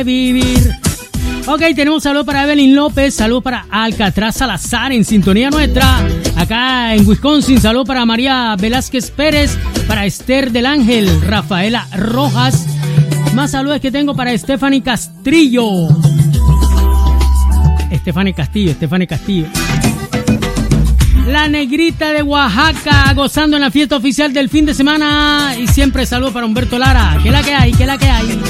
vivir. Ok, tenemos saludos para Evelyn López, saludos para Alcatraz Salazar en sintonía nuestra, acá en Wisconsin, saludos para María Velázquez Pérez, para Esther del Ángel, Rafaela Rojas, más saludos que tengo para Stephanie Castillo. Stephanie Castillo. La negrita de Oaxaca, gozando en la fiesta oficial del fin de semana, y siempre saludos para Humberto Lara, que la que hay.